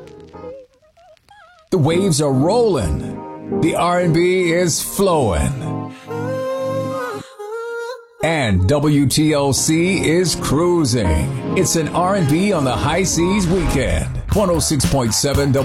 The waves are rolling. The R&B is flowing. And WTLC is cruising. It's an R&B on the high seas weekend. 106.7